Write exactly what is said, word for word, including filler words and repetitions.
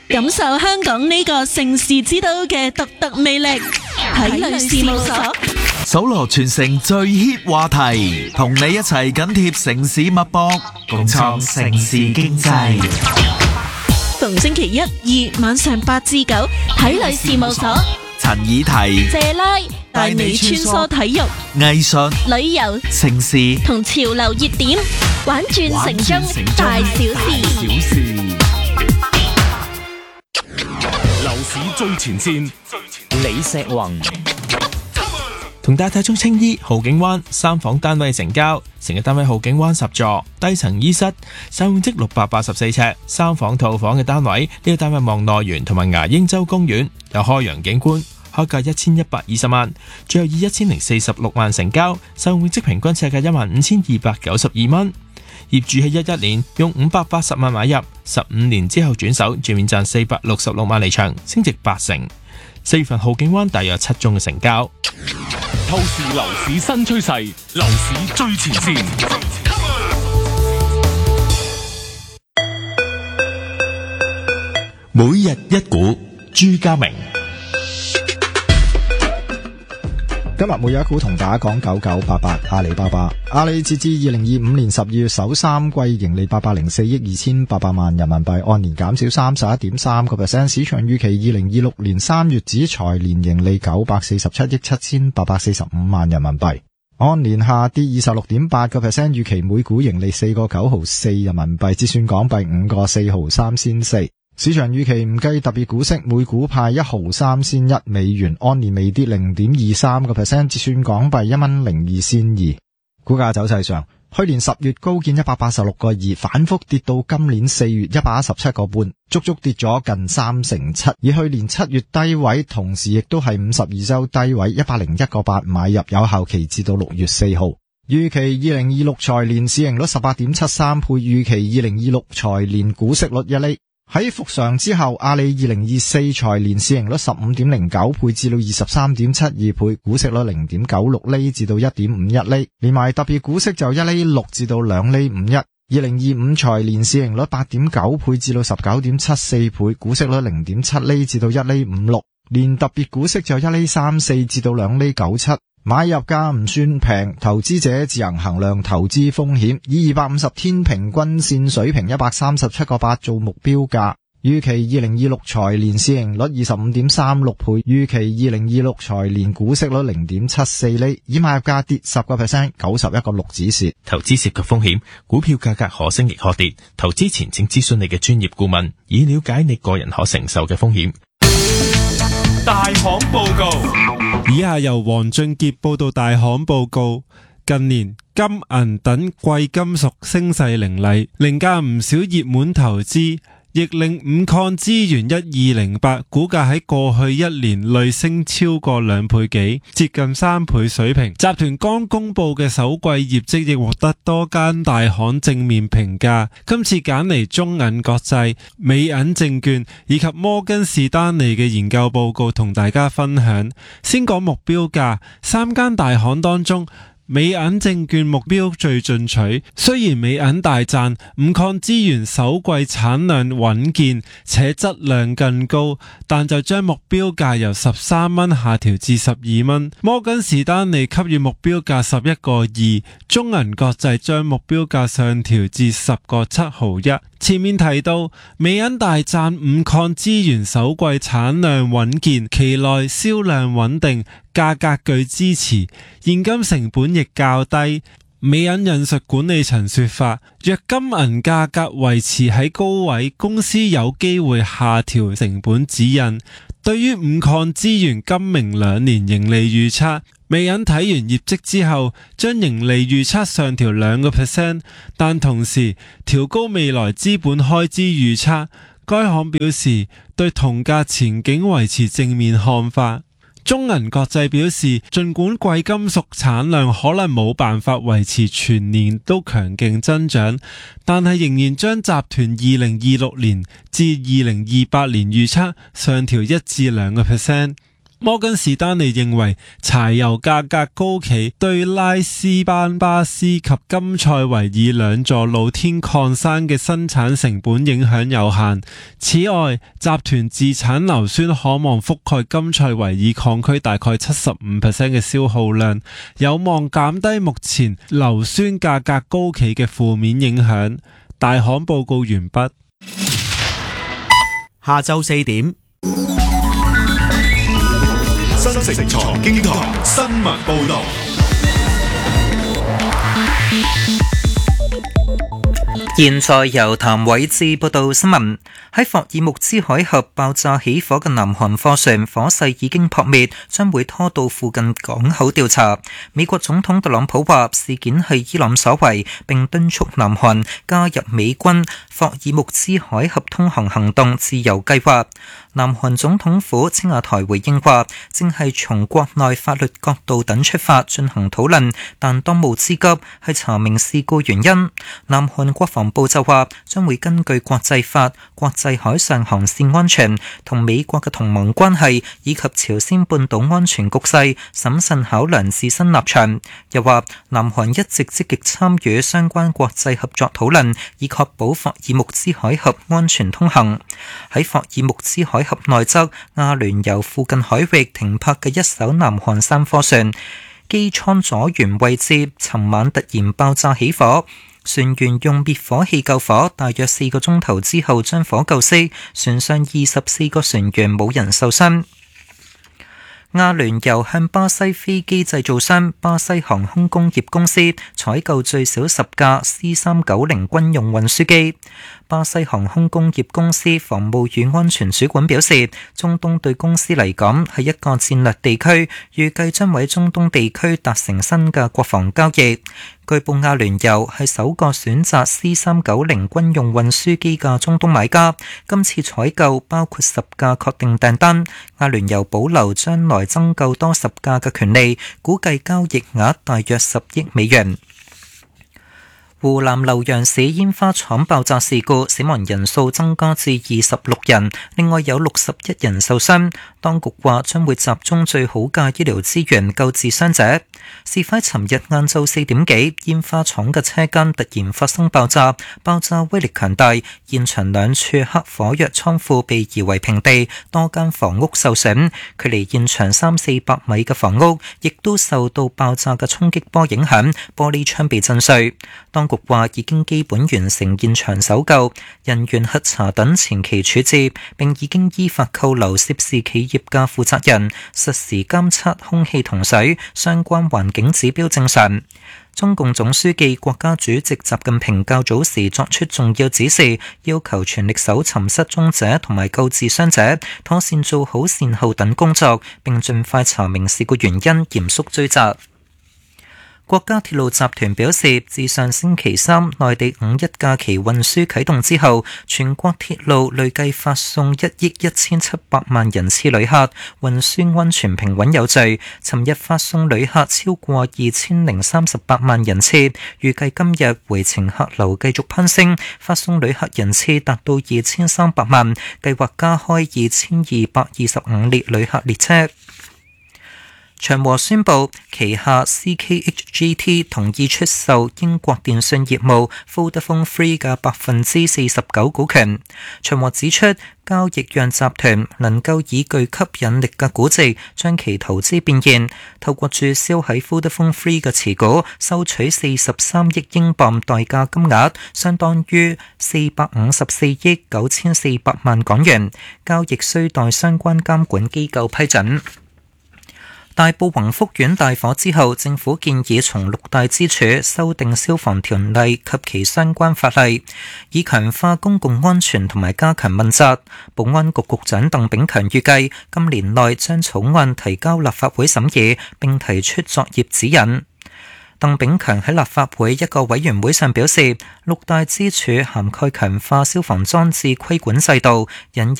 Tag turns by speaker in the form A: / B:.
A: 感受香港呢個城市之都嘅獨特魅力。體類事務所
B: 搜羅全城最 hit 話題，同你一齊緊貼城市脈搏，共創城市經濟。
A: 逢星期一、二晚上八至九，體類事務所
B: 陳以提、
A: 謝拉帶你穿梭體育、
B: 藝術、
A: 旅遊、
B: 城市
A: 同潮流熱點，玩轉城中大小事。
C: 樓市最前線，李石宏
D: 同大太中青衣浩景灣三房單位成交，成日單位浩景灣十座，低層衣室，實用積六百八十四尺，三房套房嘅單位，呢、這個單位望內園同埋牙鷹洲公園，有開揚景觀，開價一千一百二十萬，最後以一千零四十六萬成交，實用積平均尺價一萬五千二百九十二蚊。業主喺一一年用五百八十萬買入，十五年之後轉手，全面賺四百六十六萬離場，升值八成。四月份浩景灣大約七宗嘅成交。
C: 透視樓市新趨勢，樓市最前線。
B: 每日一股，朱家明。
E: 今日每日一股同大家講九九八八阿里巴巴。阿里截至二零二五年十二月首三季盈利八百零四億二千八百萬人民幣，按年減少三十一點三個 percent。市場預期二零二六年三月止財年盈利九百四十七億七千八百四十五萬人民幣，按年下跌二十六點八個 percent。預期每股盈利四個九毫四人民幣，折算港幣五個四毫三仙四。市場預期唔計特別股息，每股派一毫三仙一美元，按年微跌零點二三個 percent， 折算港幣一蚊零二仙二。股價走勢上，去年十月高見一百八十六個二，反覆跌到今年四月一百一十七個半，足足跌咗近三成七。而去年七月低位，同時亦都係五十二周低位一百零一個八買入，有效期至到六月四號。預期二零二六財年市盈率十八點七三倍，預期二零二六財年股息率一厘。喺復常之後，阿里二零二四財年市盈率十五點零九倍至到二十三點七二倍，股息率零點九六厘至到一點五一厘，連埋特別股息就一厘六至到兩厘五一。二零二五財年市盈率八點九倍至到十九點七四倍，股息率零點七厘至到一厘五六，連特別股息就一厘三四至到兩厘九七。買入價唔算平，投資者自行衡量投資風險，以二百五十天平均線水平一百三十七個八做目標價。預期二零二六財年市盈率二十五點三六倍，預期二零二六財年股息率零點七四厘，以買入價跌十個 percent， 九十一個六止蝕。
D: 投資涉及風險，股票價格可升亦可跌，投資前請諮詢你嘅專業顧問，以了解你個人可承受嘅風險。
C: 大行報告。
F: 以下由黃俊傑報道大行報告。近年金銀等貴金屬升勢凌厲，凌駕唔少熱門投資，亦令五礦資源一二零八股價喺過去一年累升超過兩倍幾，接近三倍水平。集團剛公布嘅首季業績亦獲得多間大行正面評價。今次揀嚟中銀國際、美銀證券以及摩根士丹利嘅研究報告同大家分享。先講目標價，三間大行當中，美銀證券目標最進取，雖然美銀大讚五礦資源首季產量穩健且質量更高，但就將目標價由十三蚊下調至十二蚊。摩根士丹利給予目標價十一個二，中銀國際將目標價上調至十個七毫一。前面提到，美銀大讚五礦資源首季產量穩健，期內銷量穩定，價格具支持，現金成本亦較低。美銀引述管理層說法，若金銀價格維持喺高位，公司有機會下調成本指引。對於五礦資源今明兩年盈利預測，美銀睇完業績之後，將盈利預測上調兩個 percent， 但同時調高未來資本開支預測。該行表示對銅價前景維持正面看法。中銀國際表示，儘管貴金屬產量可能冇辦法維持全年都強勁增長，但係仍然將集團二零二六年至二零二八年預測上調一至兩個 percent。 摩根士丹利認為柴油價格高企對拉斯班巴斯及金塞維爾兩座露天礦山嘅生產成本影響有限。此外，集團自產硫酸可望覆蓋金塞維爾礦區大概七十五 percent 嘅消耗量，有望減低目前硫酸價格高企嘅負面影響。大行報告完畢。
G: 下晝四點。
H: 新城財經台新聞報道。
I: 現在由譚偉志報道新聞。喺霍爾木茲海峽爆炸起火嘅南韓貨船，火勢已經撲滅，將會拖到附近港口調查。美國總統特朗普話事件係伊朗所為，並敦促南韓加入美軍霍爾木茲海峽通航行動自由計劃。南韓總統府青瓦台回應話，正係從國內法律角度等出發進行討論，但當務之急係查明事故原因。南韓國防部就話，將會根據國際法、國際海上航線安全同美國嘅同盟關係以及朝鮮半島安全局勢，審慎考量自身立場。又話，南韓一直積極參與相關國際合作討論，以確保霍爾木茲海峽安全通行。喺霍爾木茲海峽內側阿聯酋附近海域停泊嘅一艘南韓散貨船，機艙左舷位置尋晚突然爆炸起火，船員用滅火器救火，大約四個鐘頭之後將火救熄，船上二十四個船員冇人受傷。阿聯酋向巴西飛機製造商巴西航空工業公司採購最少十架 C 三九零軍用運輸機。巴西航空工業公司防務與安全主管表示，中東對公司嚟講係一個戰略地區，預計將喺中東地區達成新嘅國防交易。據報阿聯酋係首個選擇 C 三九零軍用運輸機嘅中東買家，今次採購包括十架確定訂單，阿聯酋保留將來增購多十架嘅權利，估計交易額大約十億美元。湖南瀏陽市煙花廠爆炸事故，死亡人數增加至二十六人，另外有六十一人受傷。當局話將會集中最好嘅醫療資源救治傷者。事發尋日晏晝四點幾，煙花廠嘅車間突然發生爆炸，爆炸威力強大，現場兩處黑火藥倉庫被夷為平地，多間房屋受損。距離現場三四百米嘅房屋亦都受到爆炸嘅衝擊波影響，玻璃窗被震碎。當局話已經基本完成現場搜救、人員核查等前期處置，並已經依法扣留涉事企業嘅負責人，實時監測空氣同水，相關環境指標正常。中共總書記、國家主席習近平較早時作出重要指示，要求全力搜尋失蹤者同埋救治傷者，妥善做好善後等工作，並盡快查明事故原因，嚴肅追責。國家鐵路集團表示，自上星期三內地五一假期運輸啟動之後，全國鐵路累計發送一億一千七百萬人次旅客，運輸安全平穩有序。尋日發送旅客超過二千零三十八萬人次，預計今日回程客流繼續攀升，發送旅客人次達到二千三百萬，計劃加開二千二百二十五列旅客列車。長和宣布旗下 C K H G T 同意出售英國電訊業務 Vodafone Three 嘅百分之四十九股權。長和指出，交易讓集團能夠以具吸引力嘅估值將其投資變現，透過註銷喺 Vodafone Three 嘅持股，收取四十三億英鎊代價金額，相當於四百五十四億九千四百萬港元。交易需待相關監管機構批准。大埔宏福苑大火之後，政府建議從六大支柱修訂消防條例及其相關法例，以強化公共安全同埋加強問責。保安局局長鄧炳強預計今年內將草案提交立法會審議，並提出作業指引。鄧炳強喺立法會一個委員會上表示，六大支柱涵蓋強化消防裝置規管制度，引入